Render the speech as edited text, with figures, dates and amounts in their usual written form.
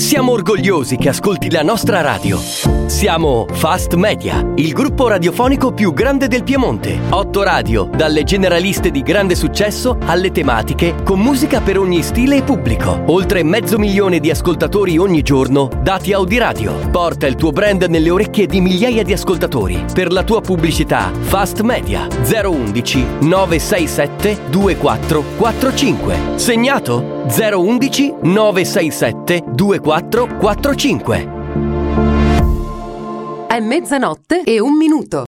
Siamo orgogliosi che ascolti la nostra radio. Siamo Fast Media, il gruppo radiofonico più grande del Piemonte. 8 radio, dalle generaliste di grande successo alle tematiche, con musica per ogni stile e pubblico. Oltre 500.000 di ascoltatori ogni giorno, dati Audiradio. Porta il tuo brand nelle orecchie di migliaia di ascoltatori. Per la tua pubblicità, Fast Media 011 967 2445. Segnato? 011 967 2445. È 00:01.